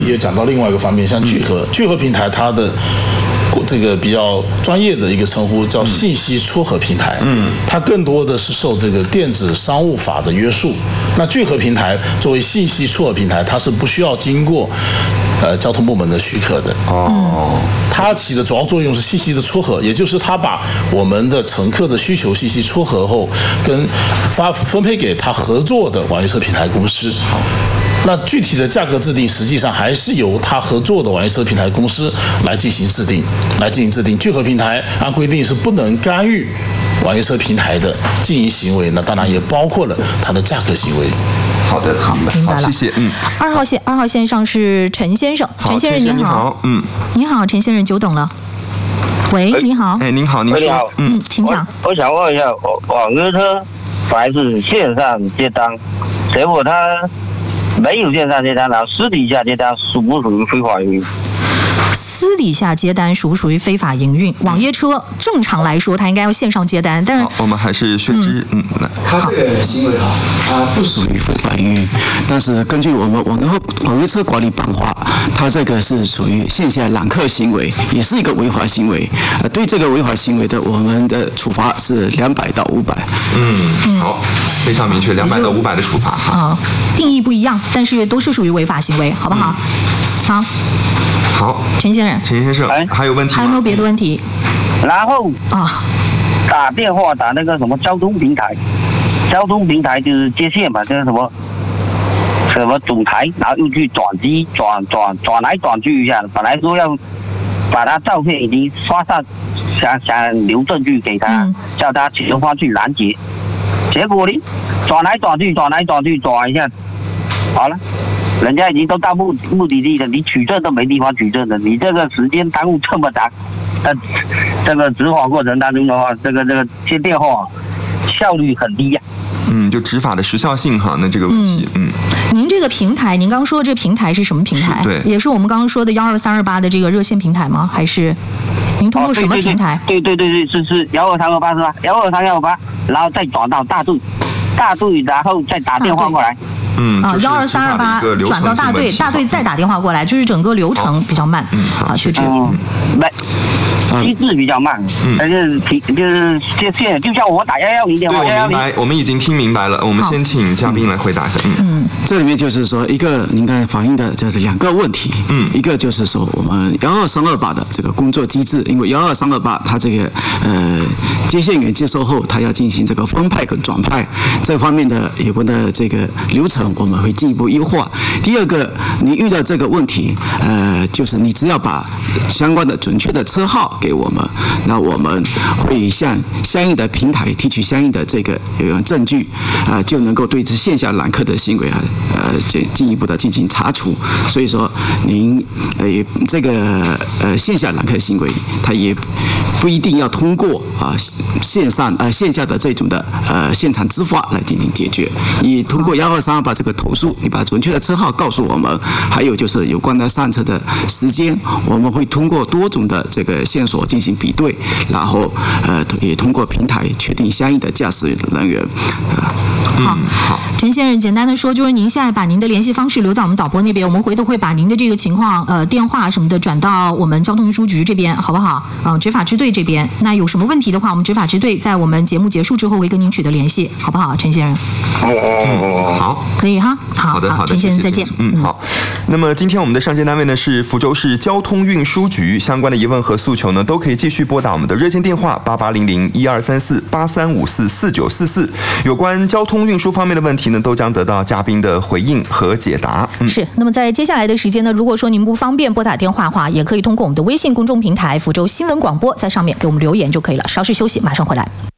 也讲到另外一个方面，像聚合平台，它的这个比较专业的一个称呼叫信息撮合平台，它更多的是受这个电子商务法的约束。那聚合平台作为信息撮合平台，它是不需要经过交通部门的许可的。它起的主要作用是信息的撮合，也就是它把我们的乘客的需求信息撮合后，跟分配给它合作的网约车平台公司。那具体的价格制定，实际上还是由他合作的网约车平台公司来进行制定。聚合平台按规定是不能干预网约车平台的经营行为，那当然也包括了它的价格行为。 好的， 明白了。 谢谢。 2号线上是陈先生，陈先生您好。你好，陈先生，久等了。喂，你好。 您好，您说。 请讲。 我想问一下，网约车本来是线上接单，结果他没有线上接单，然后私底下接单，属不属于非法营运？ 私底下接单属不属于非法营运？网约车正常来说，它应该要线上接单，但是我们还是薛之， 他这个行为它不属于非法营运，但是根据我们网约车管理办法，它这个是属于线下揽客行为，也是一个违法行为。对这个违法行为的，我们的处罚是200到500。 好，非常明确，200到500的处罚。 定义不一样，但是都是属于违法行为，好不好？ 好， 陈先生， 还有问题吗？ 还有没有别的问题？ 然后打电话打那个什么交通平台就是接线嘛，就是什么总台，然后又去转机转来转去一下，本来说要把他照片已经刷上，想留证据给他，叫他前方去拦截，结果呢转来转去转一下，好了。人家已经都到目的地了，你取证都没地方取证的，你这个时间耽误这么长，这个执法过程当中的话，这个接电话效率很低呀。 就执法的时效性那这个问题， 您这个平台，您刚刚说的这个平台是什么平台？ 对， 也是我们刚刚说的12328的这个热线平台吗？还是您通过什么平台？ 对，是12328是吧？12328，然后再转到大队，然后再打电话过来。 12328转到大队再打电话过来，就是整个流程比较慢。好，薛之。 机制比较慢，但是就像我打110电话，110。 我们已经听明白了，我们先请嘉宾来回答一下。 这里面就是说一个您刚才反映的就是2个问题，一个就是说我们12328的这个工作机制，因为12328它这个接线员接收后，他要进行这个分派跟转派这方面的有关的这个流程，我们会进一步优化。第二个，你遇到这个问题，就是你只要把相关的准确的车号给我们，那我们会向相应的平台提取相应的这个证据，就能够对线下揽客的行为进一步的进行查处。所以说，您这个线下揽客行为，它也不一定要通过线下的这种的现场执法来进行解决。你通过12328这个投诉，你把准确的车号告诉我们，还有就是有关的上车的时间，我们会通过多种的这个线索进行比对，然后也通过平台确定相应的驾驶人员。 好，陈先生，简单的说，就是您现在把您的联系方式留在我们导播那边，我们回头会把您的这个情况电话什么的转到我们交通运输局这边，好不好？执法支队这边，那有什么问题的话，我们执法支队在我们节目结束之后会跟您取得联系，好不好，陈先生？ 好， 可以哈。好的，陈先生再见。 好。那么今天我们的上线单位呢是福州市交通运输局，相关的疑问和诉求呢都可以继续拨打我们的热线电话8800123483544944，有关交通运输方面的问题呢，都将得到嘉宾的回应和解答。 是。那么在接下来的时间呢，如果说您不方便拨打电话的话，也可以通过我们的微信公众平台福州新闻广播，在上面给我们留言就可以了。稍事休息，马上回来。